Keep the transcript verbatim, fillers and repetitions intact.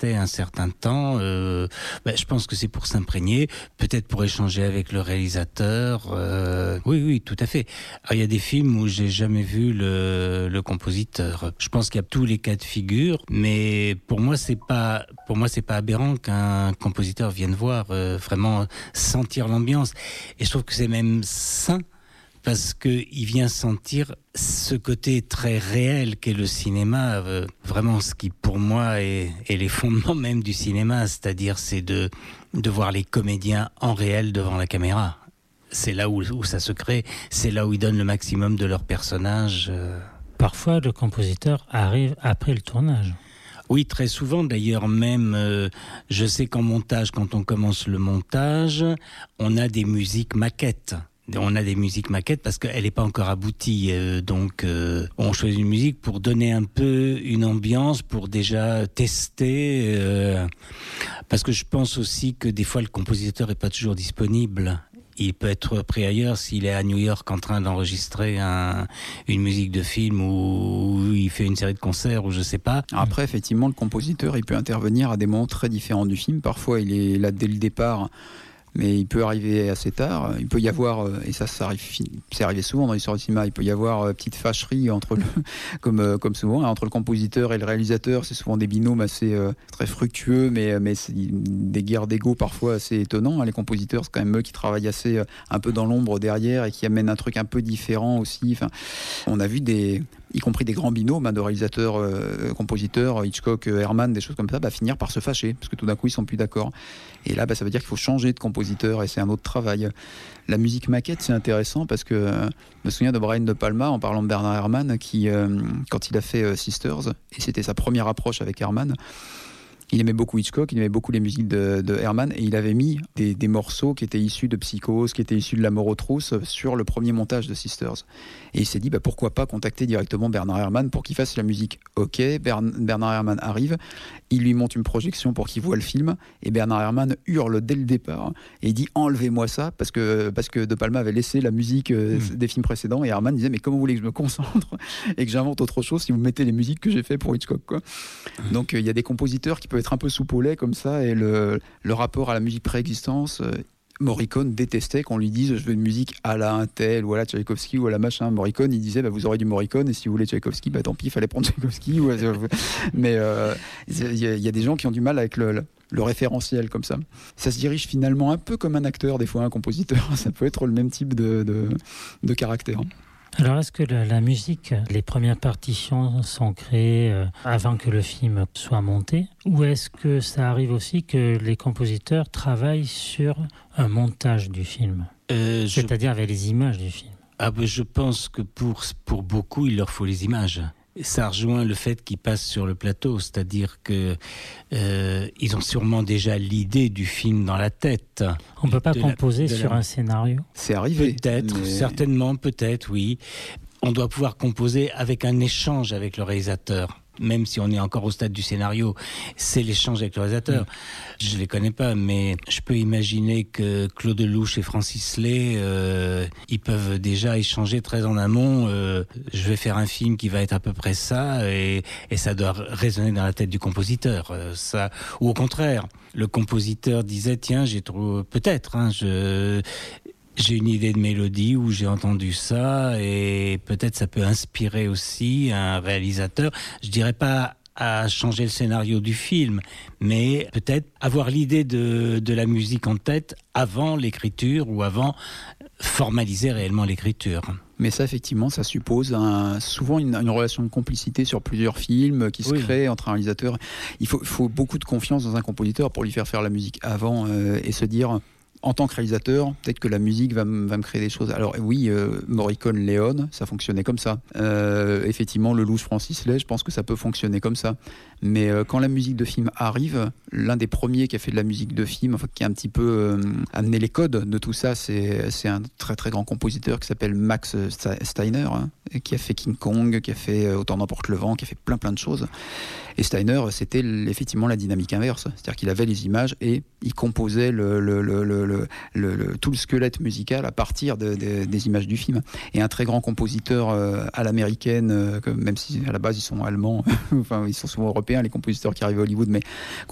restait un certain temps. Euh, ben, je pense que c'est pour s'imprégner, peut-être pour échanger avec le réalisateur. Euh, oui, oui, tout à fait. Alors, il y a des films où j'ai jamais vu le, le compositeur. Je pense qu'il y a tous les cas de figure, mais pour moi, c'est pas, pour moi, c'est pas aberrant qu'un compositeur vienne voir, euh, vraiment sentir l'ambiance. Et je trouve que c'est même sain, parce qu'il vient sentir ce côté très réel qu'est le cinéma, euh, vraiment ce qui pour moi est, est les fondements même du cinéma, c'est-à-dire c'est de, de voir les comédiens en réel devant la caméra. C'est là où, où ça se crée, c'est là où ils donnent le maximum de leur personnage. Euh. Parfois, le compositeur arrive après le tournage. Oui, très souvent d'ailleurs, même euh, je sais qu'en montage, quand on commence le montage, on a des musiques maquettes. On a des musiques maquettes parce qu'elle n'est pas encore aboutie, euh, donc euh, on choisit une musique pour donner un peu une ambiance, pour déjà tester, euh, parce que je pense aussi que des fois le compositeur n'est pas toujours disponible. Il peut être pris ailleurs s'il est à New York en train d'enregistrer un, une musique de film ou il fait une série de concerts ou je sais pas. Après, effectivement, le compositeur, il peut intervenir à des moments très différents du film. Parfois, il est là dès le départ, mais il peut arriver assez tard. Il peut y avoir, et ça, ça arrive, c'est arrivé souvent dans l'histoire du cinéma, il peut y avoir une petite fâcherie entre le, comme, comme souvent, entre le compositeur et le réalisateur. C'est souvent des binômes assez euh, très fructueux, mais, mais c'est des guerres d'ego parfois assez étonnants. Les compositeurs, c'est quand même eux qui travaillent assez euh, un peu dans l'ombre derrière et qui amènent un truc un peu différent aussi. Enfin, on a vu des... y compris des grands binômes hein, de réalisateurs, euh, compositeurs, Hitchcock, euh, Herman, des choses comme ça, bah, finir par se fâcher, parce que tout d'un coup, ils sont plus d'accord. Et là, bah, ça veut dire qu'il faut changer de compositeur, et c'est un autre travail. La musique maquette, c'est intéressant, parce que euh, je me souviens de Brian De Palma, en parlant de Bernard Herrmann, qui, euh, quand il a fait euh, Sisters, et c'était sa première approche avec Herrmann, il aimait beaucoup Hitchcock, il aimait beaucoup les musiques de, de Herrmann, et il avait mis des, des morceaux qui étaient issus de Psychose, qui étaient issus de La Mort aux trousses sur le premier montage de Sisters. Et il s'est dit, bah, pourquoi pas contacter directement Bernard Herrmann pour qu'il fasse la musique. Ok, Bern- Bernard Herrmann arrive, il lui monte une projection pour qu'il voit le film, et Bernard Herrmann hurle dès le départ, et il dit, enlevez-moi ça, parce que, parce que De Palma avait laissé la musique euh, mmh. des films précédents, et Herrmann disait, mais comment vous voulez que je me concentre et que j'invente autre chose si vous mettez les musiques que j'ai fait pour Hitchcock, quoi. Mmh. Donc il euh, y a des compositeurs qui peuvent être un peu sous au lait comme ça, et le, le rapport à la musique préexistence, euh, Morricone détestait qu'on lui dise je veux une musique à la un tel ou à la Tchaïkovski ou à la machin. Morricone, il disait bah, vous aurez du Morricone, et si vous voulez Tchaïkovski, bah tant pis, il fallait prendre Tchaïkovski. Ou... mais il euh, y, y a des gens qui ont du mal avec le, le, le référentiel comme ça. Ça se dirige finalement un peu comme un acteur, des fois un compositeur. Ça peut être le même type de, de, de caractère. Alors, est-ce que la, la musique, les premières partitions sont créées euh, avant que le film soit monté, ou est-ce que ça arrive aussi que les compositeurs travaillent sur un montage du film, euh, c'est-à-dire je... avec les images du film? Ah ben, je pense que pour, pour beaucoup, il leur faut les images. Ça rejoint le fait qu'ils passent sur le plateau, c'est-à-dire que euh, ils ont sûrement déjà l'idée du film dans la tête. On ne peut pas composer la, sur la... un scénario. C'est arrivé. Peut-être, mais... certainement, peut-être, oui. On doit pouvoir composer avec un échange avec le réalisateur. Même si on est encore au stade du scénario, c'est l'échange avec le réalisateur. Mmh. Je les connais pas, mais je peux imaginer que Claude Lelouch et Francis Lay, euh, ils peuvent déjà échanger très en amont. Euh, je vais faire un film qui va être à peu près ça, et, et ça doit résonner dans la tête du compositeur. Euh, ça, ou au contraire, le compositeur disait tiens, j'ai trouvé peut-être, hein, je j'ai une idée de mélodie où j'ai entendu ça, et peut-être ça peut inspirer aussi un réalisateur. Je dirais pas à changer le scénario du film, mais peut-être avoir l'idée de, de la musique en tête avant l'écriture, ou avant formaliser réellement l'écriture. Mais ça, effectivement, ça suppose un, souvent une, une relation de complicité sur plusieurs films qui se oui. crée entre un réalisateur. Il faut, faut beaucoup de confiance dans un compositeur pour lui faire faire la musique avant euh, et se dire... En tant que réalisateur, peut-être que la musique va, m- va me créer des choses. Alors oui, euh, Morricone, Léon, ça fonctionnait comme ça. Euh, effectivement, Lelouch, Francis Lay, je pense que ça peut fonctionner comme ça. Mais euh, quand la musique de film arrive, l'un des premiers qui a fait de la musique de film, enfin, qui a un petit peu euh, amené les codes de tout ça, c'est, c'est un très très grand compositeur qui s'appelle Max Steiner, hein, qui a fait King Kong, qui a fait euh, Autant n'emporte le vent, qui a fait plein plein de choses. Et Steiner, c'était effectivement la dynamique inverse. C'est-à-dire qu'il avait les images et il composait le, le, le, le, le, le, le, tout le squelette musical à partir de, de, des images du film. Et un très grand compositeur euh, à l'américaine, euh, même si à la base ils sont allemands, enfin ils sont souvent européens, les compositeurs qui arrivent à Hollywood, mais